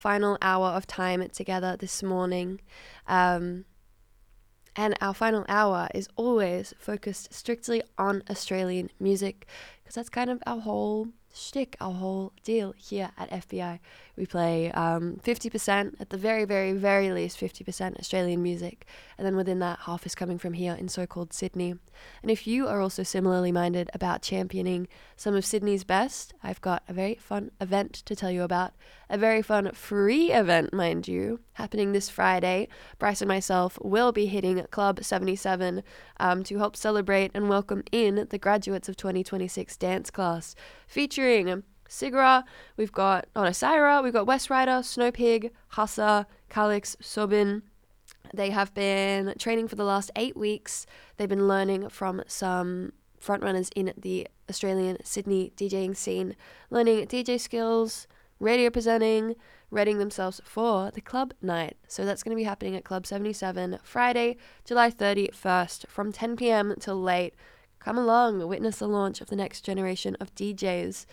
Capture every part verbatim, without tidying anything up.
final hour of time together this morning. Um, and our final hour is always focused strictly on Australian music, because that's kind of our whole shtick, our whole deal here at F B I. We play um, fifty percent, at the very, very, very least fifty percent Australian music, and then within that, half is coming from here in so-called Sydney. And if you are also similarly minded about championing some of Sydney's best, I've got a very fun event to tell you about. A very fun free event, mind you, happening this Friday. Bryce and myself will be hitting Club seventy-seven um, to help celebrate and welcome in the graduates of twenty twenty-six dance class, featuring Sigra, we've got Onosira, we've got West Rider, Snowpig, Hassa, Calix, Sobin. They have been training for the last eight weeks. They've been learning from some frontrunners in the Australian Sydney DJing scene, learning D J skills, radio presenting, readying themselves for the club night. So that's going to be happening at Club seventy-seven, Friday, July thirty-first, from ten p.m. till late. Come along, witness the launch of the next generation of D Js.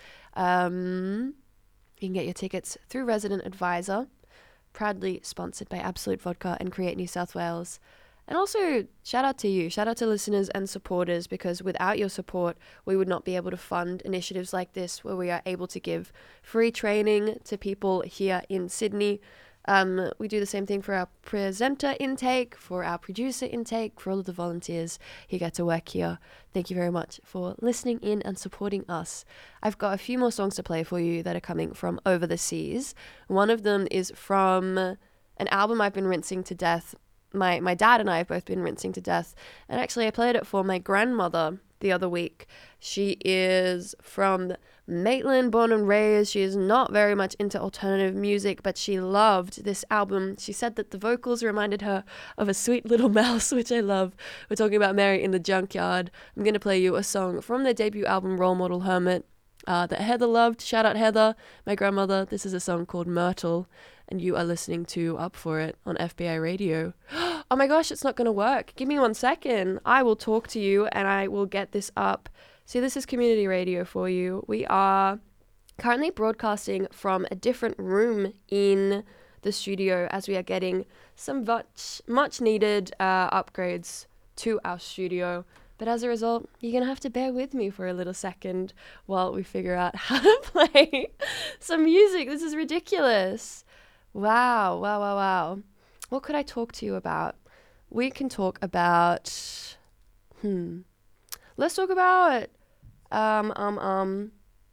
Um, you can get your tickets through Resident Advisor, proudly sponsored by Absolute Vodka and Create New South Wales. And also, shout out to you, shout out to listeners and supporters, because without your support, we would not be able to fund initiatives like this, where we are able to give free training to people here in Sydney. Um, we do the same thing for our presenter intake, for our producer intake, for all of the volunteers who get to work here. Thank you very much for listening in and supporting us. I've got a few more songs to play for you that are coming from over the seas. One of them is from an album I've been rinsing to death. My, my dad and I have both been rinsing to death. And actually, I played it for my grandmother the other week. She is from Maitland, born and raised. She is not very much into alternative music, but she loved this album. She said that the vocals reminded her of a sweet little mouse, which I love. We're talking about Mary in the Junkyard. I'm going to play you a song from their debut album, Role Model Hermit, uh, that Heather loved. Shout out Heather, my grandmother. This is a song called Myrtle, and you are listening to Up For It on F B I Radio. Oh my gosh, it's not going to work. Give me one second. I will talk to you and I will get this up. See, this is community radio for you. We are currently broadcasting from a different room in the studio, as we are getting some much, much needed uh, upgrades to our studio. But as a result, you're going to have to bear with me for a little second while we figure out how to play some music. This is ridiculous. Wow, wow, wow, wow. What could I talk to you about? We can talk about, hmm, let's talk about, um, um, um,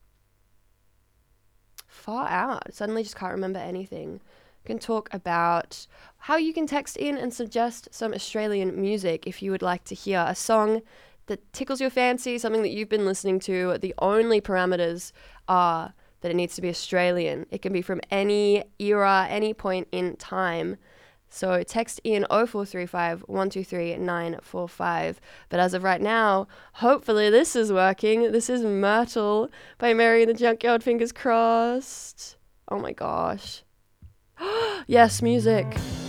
far out. Suddenly just can't remember anything. We can talk about how you can text in and suggest some Australian music if you would like to hear a song that tickles your fancy, something that you've been listening to. The only parameters are that it needs to be Australian. It can be from any era, any point in time. So text in oh four three five, one two three, nine four five. But as of right now, hopefully this is working. This is Myrtle by Mary in the Junkyard, fingers crossed. Oh my gosh. Yes, music.